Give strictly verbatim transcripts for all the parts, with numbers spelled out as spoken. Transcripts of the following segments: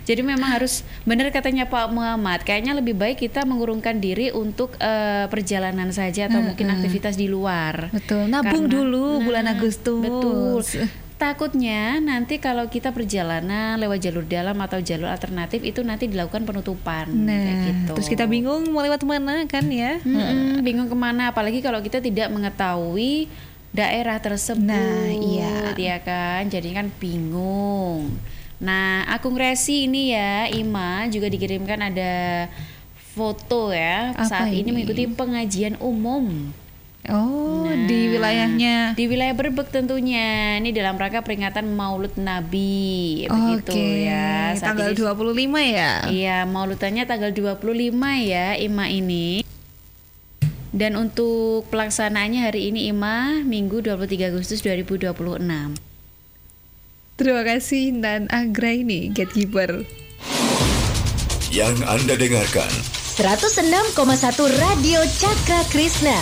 Jadi memang harus benar katanya Pak Muhammad, kayaknya lebih baik kita mengurungkan diri untuk uh, perjalanan saja atau uh, mungkin uh. aktivitas di luar. Betul, nabung Karena, dulu nah, bulan Agustus. Betul. Takutnya nanti kalau kita perjalanan lewat jalur dalam atau jalur alternatif itu nanti dilakukan penutupan. Nah, kayak gitu. Terus kita bingung mau lewat mana kan ya? Hmm, bingung kemana, apalagi kalau kita tidak mengetahui daerah tersebut. Nah, iya, ya kan, jadi kan bingung. Nah, Agung Resi ini ya, Ima juga dikirimkan ada foto ya. Apa saat ini? ini mengikuti pengajian umum. Oh, nah, di wilayahnya. Di wilayah Berbek tentunya. Ini dalam rangka peringatan Maulud Nabi. Begitu okay. ya. Saat tanggal ini, dua puluh lima ya? Iya, Mauludannya tanggal dua puluh lima ya, Ima ini. Dan untuk pelaksanaannya hari ini Ima, Minggu dua puluh tiga Agustus dua ribu dua puluh enam. Terima kasih Nan Agra ini, Gatekeeper. Yang Anda dengarkan seratus enam koma satu Radio Cakra Krishna.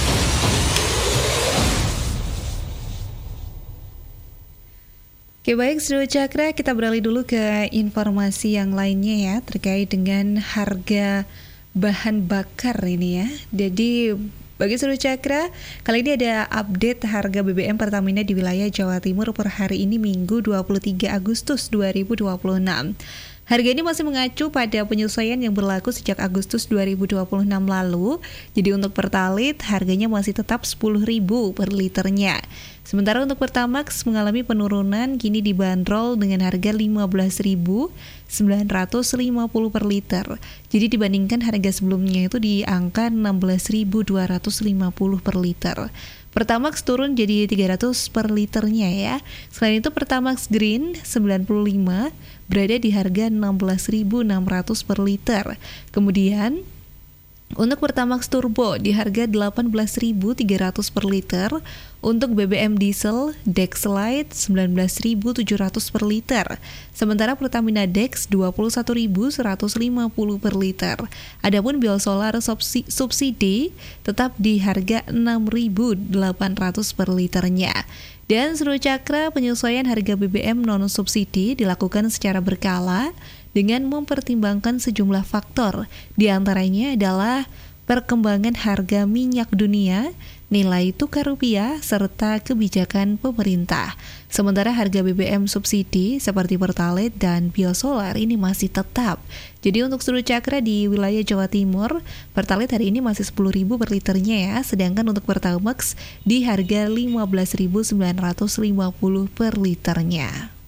Oke, baik Seru Cakra, kita beralih dulu ke informasi yang lainnya ya, terkait dengan harga bahan bakar ini ya. Jadi bagi Seru Cakra, kali ini ada update harga B B M Pertamina di wilayah Jawa Timur per hari ini Minggu dua puluh tiga Agustus dua ribu dua puluh enam. Harga ini masih mengacu pada penyesuaian yang berlaku sejak Agustus dua ribu dua puluh enam lalu. Jadi untuk Pertalite harganya masih tetap sepuluh ribu per liternya. Sementara untuk Pertamax mengalami penurunan, kini dibanderol dengan harga lima belas ribu sembilan ratus lima puluh per liter. Jadi dibandingkan harga sebelumnya itu di angka enam belas ribu dua ratus lima puluh per liter. Pertamax turun jadi tiga ratus per liternya ya. Selain itu Pertamax Green sembilan puluh lima berada di harga enam belas ribu enam ratus per liter. Kemudian untuk Pertamax Turbo di harga delapan belas ribu tiga ratus per liter. Untuk B B M diesel Dex Lite sembilan belas ribu tujuh ratus per liter. Sementara Pertamina Dex dua puluh satu ribu seratus lima puluh per liter. Adapun biosolar subsidi tetap di harga enam ribu delapan ratus per liternya. Dan Seru Cakra, penyesuaian harga B B M non subsidi dilakukan secara berkala dengan mempertimbangkan sejumlah faktor. Di antaranya adalah perkembangan harga minyak dunia, nilai tukar rupiah, serta kebijakan pemerintah. Sementara harga B B M subsidi seperti Pertalite dan biosolar ini masih tetap. Jadi untuk Seru Cakra di wilayah Jawa Timur, Pertalite hari ini masih sepuluh ribu per liternya ya, sedangkan untuk Pertamax di harga lima belas ribu sembilan ratus lima puluh per liternya.